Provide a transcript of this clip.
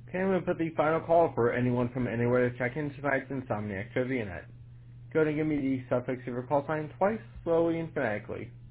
Okay, I'm going to put the final call for anyone from anywhere to check in tonight's Insomniac Trivia Night. Go ahead and give me the suffix of your call sign twice, slowly and phonetically.